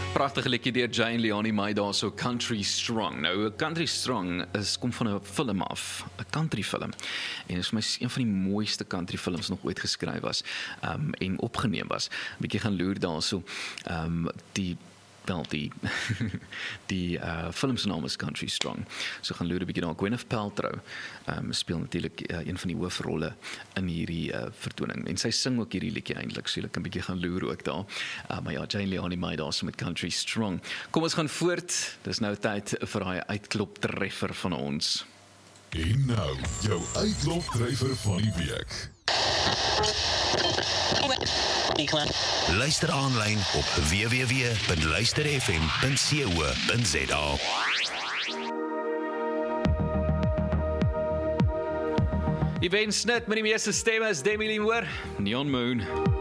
Pragtige liedjie deur Jane Leonie May daar so Country Strong. Nou, Country Strong kom van 'n film af, 'n country film. En is vir my een van die mooiste country films nog ooit geskryf was en opgeneem was. 'n Bietjie gaan loer daar so die film se naam is Country Strong. So gaan loer 'n bietjie daar. Gwyneth Paltrow speel natuurlik een van die hoofrolle in hierdie vertoning. En sy sing ook hierdie liedjie eintlik, so jy kan 'n bietjie gaan loer ook daar. Maar ja, Jane Leonie May daar so met Country Strong. Kom ons gaan voort. Dis nou tyd vir daai uitkloptreffer van ons. En nou, jou uitkloptreffer van die week. Luister aanlyn op www.luisterfm.co.za. Die wensnit met die meeste stemme is Demi Lee Moore, Neon Moon.